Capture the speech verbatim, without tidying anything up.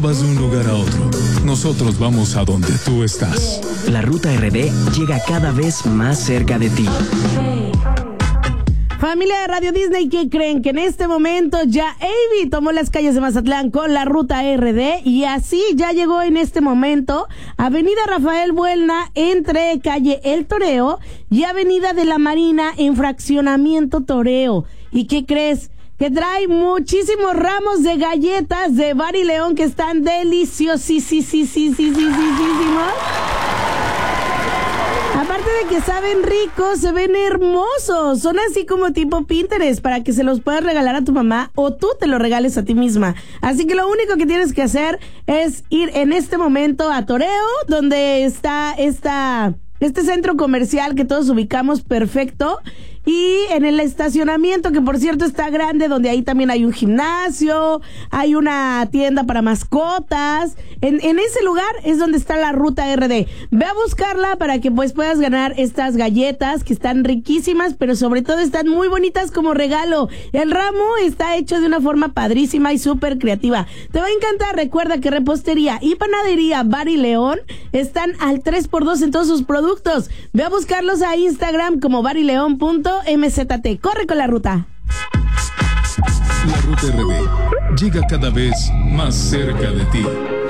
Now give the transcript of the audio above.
Vas de un lugar a otro. Nosotros vamos a donde tú estás. La Ruta R D llega cada vez más cerca de ti. Familia de Radio Disney, ¿qué creen? Que en este momento ya Avi tomó las calles de Mazatlán con la Ruta R D y así ya llegó en este momento Avenida Rafael Buelna entre calle El Toreo y Avenida de la Marina en Fraccionamiento Toreo. ¿Y qué crees? Que trae muchísimos ramos de galletas de Bar y León que están deliciosísimos. Aparte de que saben ricos, se ven hermosos. Son así como tipo Pinterest para que se los puedas regalar a tu mamá o tú te los regales a ti misma. Así que lo único que tienes que hacer es ir en este momento a Toreo, donde está esta, este centro comercial que todos ubicamos perfecto. Y en el estacionamiento, que por cierto está grande, donde ahí también hay un gimnasio, hay una tienda para mascotas. En, en ese lugar es donde está la Ruta R D. Ve a buscarla para que pues puedas ganar estas galletas que están riquísimas, pero sobre todo están muy bonitas como regalo. El ramo está hecho de una forma padrísima y súper creativa. Te va a encantar. Recuerda que repostería y panadería Bar y León están al tres por dos en todos sus productos. Ve a buscarlos a Instagram como barileón punto M Z T. Corre con la ruta. La Ruta R D llega cada vez más cerca de ti.